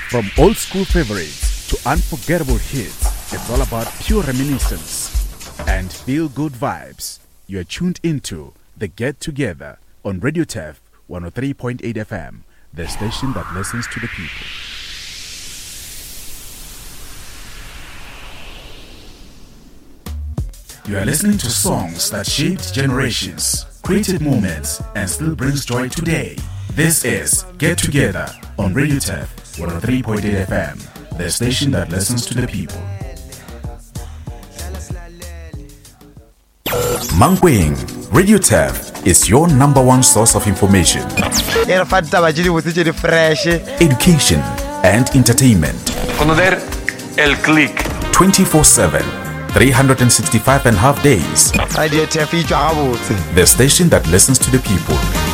From old school favorites to unforgettable hits, it's all about pure reminiscence and feel-good vibes. You are tuned into The Get Together on Radio TEF 103.8 FM, the station that listens to the people. You are listening to songs that shaped generations, created moments, and still brings joy today. This is Get Together on Radio TEF 103.8 FM, the station that listens to the people. Mankweng, Radio TEF is your number one source of information, education, and entertainment. Conocer el click 24/7, 365 and a half days. Radio TEF, the station that listens to the people.